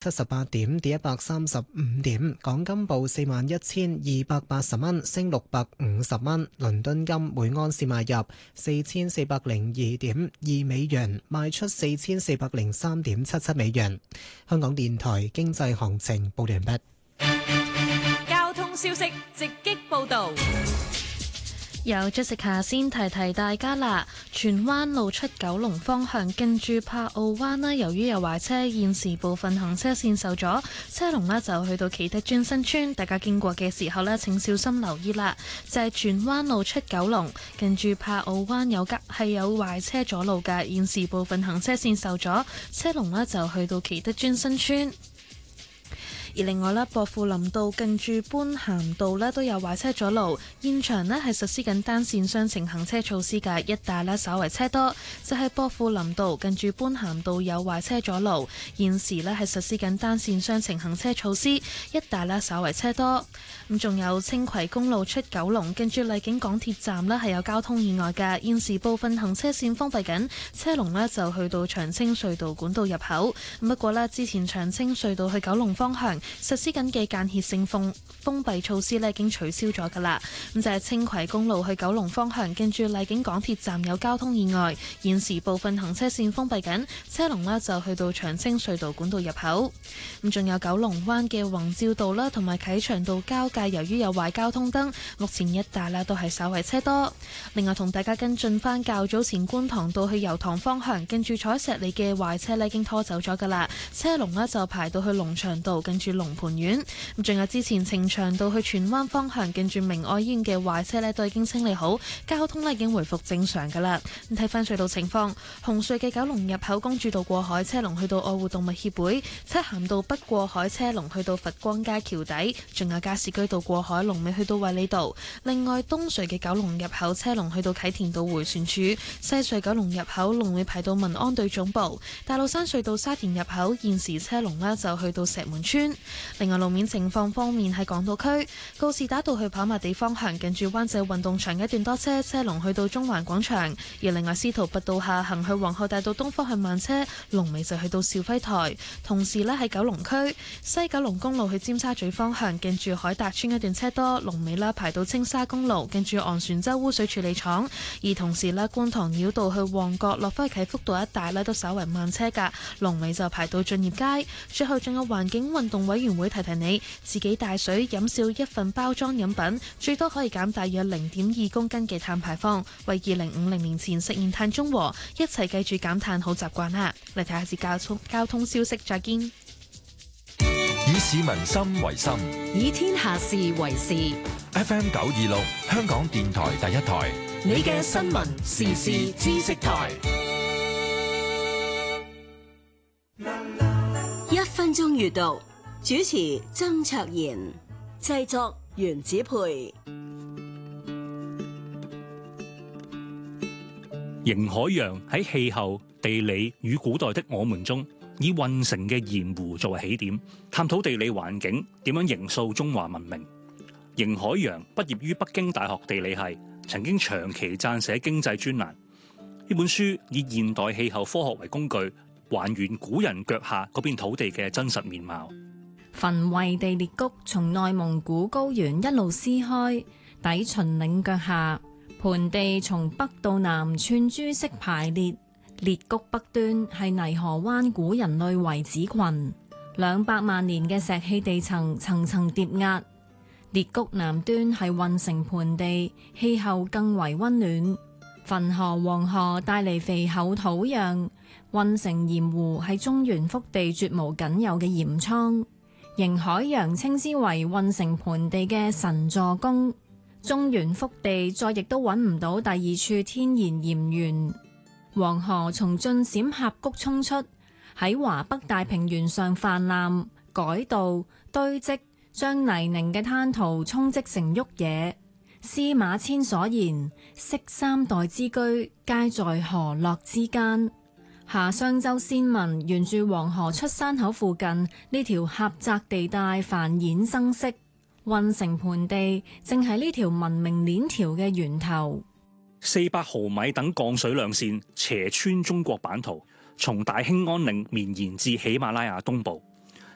78點跌135點，港金報41,280蚊，升650蚊。倫敦金每安士買入4402.2美元，賣出4403.77美元。香港電台經濟行情報完畢。 交通消息直擊報道。 由 Jessica 先提提大家啦，荃灣路出九龍方向近住柏澳灣啦，由於有壞車，現時部分行車線受阻，車龍呢就去到啟德邨新村，大家經過嘅時候呢，請小心留意啦。就係荃灣路出九龍近住柏澳灣有壞車阻路㗎，現時部分行車線受阻，車龍呢就去到啟德邨新村。而另外咧，薄扶林道近住般咸道咧都有壞車阻路，現場咧係實施緊單線雙程行車措施嘅，一帶咧稍為車多。就係薄扶林道近住般咸道有壞車阻路，現時咧係實施緊單線雙程行車措施，一帶咧稍為車多。咁仲有青葵公路出九龍近住荔景港鐵站咧係有交通意外嘅，現時部分行車線封閉緊，車龍咧就去到長青隧道管道入口。不過咧，之前長青隧道去九龍方向實施緊嘅間歇性封閉措施已經取消咗㗎啦。咁就係青葵公路去九龍方向近住荔景港鐵站有交通意外，現時部分行車線封閉緊，車龍呢就去到長青隧道管道入口。咁仲有九龍灣嘅宏照道啦，同埋啟祥道交界，由於有壞交通燈，目前一帶呢都係稍為車多。另外同大家跟進返較早前觀塘道去油塘方向近住彩石里嘅壞車已經拖走咗㗎啦，車龍呢就排到去龍翔道近住龍蟠苑。咁仲有之前呈祥道去荃灣方向近住明愛醫院嘅壞車都已經清理好，交通已經回復正常㗎啦。咁睇翻隧道情況，紅隧嘅九龍入口公主道過海車龍去到愛護動物協會，漆咸道北過海車龍去到佛光街橋底，仲有加士居道過海龍尾去到衛理道。另外東隧嘅九龍入口車龍去到啟田道迴旋處，西隧九龍入口龍尾排到民安隊總部。大老山隧道沙田入口現時車龍呢就去到石門村。另外路面情況方面，喺港島區告士打道去跑馬地方向近住灣仔運動場一段多車，車龍去到中環廣場。而另外司徒拔道下行去皇后大道東方向慢車，龍尾就去到兆輝台。同時呢，喺九龍區西九龍公路去尖沙咀方向近住海達邨一段車多，龍尾啦排到青沙公路近住昂船洲污水處理廠。而同時呢，觀塘繞道去旺角落返啟福道一帶呢都稍為慢車㗎，龍尾就排到駿業街。最後仲有環境運動委員會提提你，自己帶水飲少一份包裝飲品，最多可以減大約0.2公斤嘅碳排放，為2050年前實現碳中和，一齊記住減碳好習慣啦！嚟睇下次交通消息，再見。 以市民心為心， 以天下事為事。 FM 926，香港電台第一台， 你嘅新聞時事知識台。 1分鐘閱讀，主持曾卓賢，製作原子培。 瀛海洋喺氣候、地理與古代的我們中，以運城嘅鹽湖作為起點，探討地理環境點樣形塑中華文明。瀛海洋畢業於北京大學地理系，曾經長期撰寫經濟專欄。呢本書以現代氣候科學為工具，還原古人腳下嗰片土地嘅真實面貌。 焚圍地裂谷從內蒙古高原一路撕開，抵秦嶺腳下。盆地從北到南串珠式排列，裂谷北端係泥河灣古人類遺址群，200萬年嘅石器地層層層疊壓。裂谷南端係運城盆地，氣候更為溫暖。汾河、黃河帶嚟肥厚土壤，運城鹽湖係中原腹地絕無僅有嘅鹽倉。瀛海洋稱之為運城盆地嘅神助攻。中原腹地再亦都揾唔到第二處天然鹽源。黃河從晉陝峽谷衝出，喺華北大平原上泛濫、改道、堆積，將泥濘嘅灘塗沖積成沃野。司馬遷所言，昔三代之居，皆在河洛之間。夏商周先民沿住黃河出山口附近呢條狹窄地帶繁衍生息。運城盆地正係呢條文明鏈條嘅源頭。 400毫米等降水量線斜穿中國版圖，從大興安嶺綿延至喜馬拉雅東部。